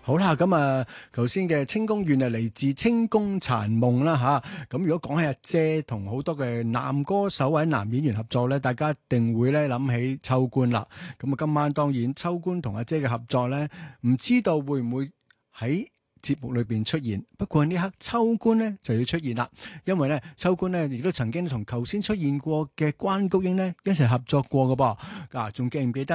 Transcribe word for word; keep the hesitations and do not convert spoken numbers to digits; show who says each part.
Speaker 1: 好啦，咁啊，頭先嘅清宮怨啊，嚟自清宮殘夢啦吓。咁如果講起阿姐同好多嘅男歌手或者男演員合作咧，大家一定會咧諗起秋官啦。咁啊，今晚當然秋官同阿姐嘅合作咧，唔知道會唔會喺節目裏邊出現。不過呢刻秋官咧就要出現啦，因為咧秋官咧亦都曾經同頭先出現過嘅關菊英咧一齊合作過㗎噃。啊，仲記唔記得？